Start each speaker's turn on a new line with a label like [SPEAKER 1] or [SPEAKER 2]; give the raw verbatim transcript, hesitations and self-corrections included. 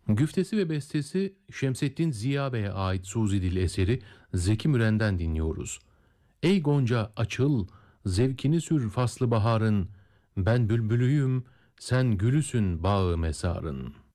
[SPEAKER 1] Güftesi ve bestesi Şemseddin Ziya Bey'e ait Suzi Dil eseri Zeki Müren'den dinliyoruz. Ey Gonca açıl, zevkini sür faslı baharın, ben bülbülüyüm, sen gülüsün bağı mesarın.